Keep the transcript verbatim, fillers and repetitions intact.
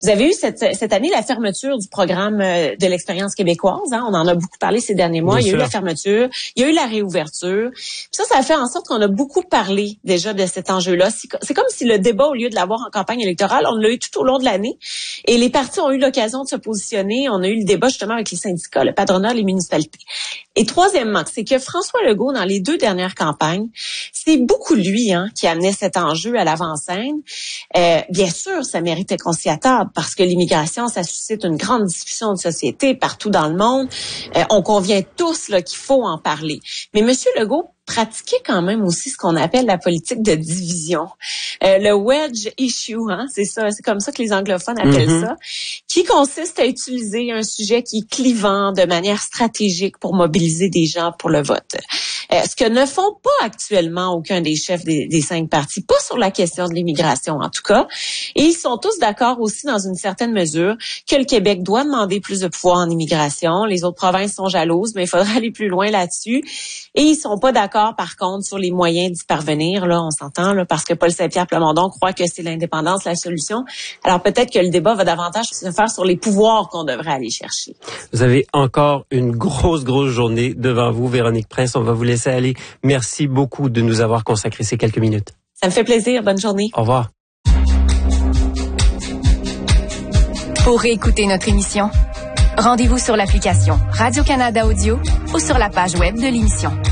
Vous avez eu cette, cette année la fermeture du programme de l'expérience québécoise. Hein? On en a beaucoup parlé ces derniers mois. Bien il y a sûr. eu la fermeture, il y a eu la réouverture. Puis ça, ça a fait en sorte qu'on a beaucoup parlé déjà de cet enjeu-là. C'est comme si le débat, au lieu de l'avoir en campagne électorale, on l'a eu tout au long de l'année. Et les partis ont eu l'occasion de se positionner. On a eu le débat justement avec les syndicats, le patronat, les municipalités. Et troisièmement, c'est que François Legault, dans les deux dernières campagnes, c'est beaucoup lui hein, qui amenait cet enjeu à l'avant-scène. Euh, bien sûr, ça méritait qu'on s'y attarde parce que l'immigration, ça suscite une grande discussion de société partout dans le monde. Euh, on convient tous là qu'il faut en parler. Mais M. Legault pratiquer quand même aussi ce qu'on appelle la politique de division. Euh, le wedge issue, hein, c'est ça, c'est comme ça que les anglophones appellent mm-hmm. ça, qui consiste à utiliser un sujet qui est clivant de manière stratégique pour mobiliser des gens pour le vote. Euh, ce que ne font pas actuellement aucun des chefs des, des cinq partis, pas sur la question de l'immigration en tout cas. Et ils sont tous d'accord aussi dans une certaine mesure que le Québec doit demander plus de pouvoir en immigration. Les autres provinces sont jalouses, mais il faudrait aller plus loin là-dessus. Et ils sont pas d'accord, par contre, sur les moyens d'y parvenir. Là, on s'entend, là, parce que Paul Saint-Pierre Plamondon croit que c'est l'indépendance la solution. Alors peut-être que le débat va davantage se faire sur les pouvoirs qu'on devrait aller chercher. Vous avez encore une grosse, grosse journée devant vous, Véronique Prince. On va vous laisser aller. Merci beaucoup de nous avoir consacré ces quelques minutes. Ça me fait plaisir. Bonne journée. Au revoir. Pour réécouter notre émission, rendez-vous sur l'application Radio-Canada Audio ou sur la page web de l'émission.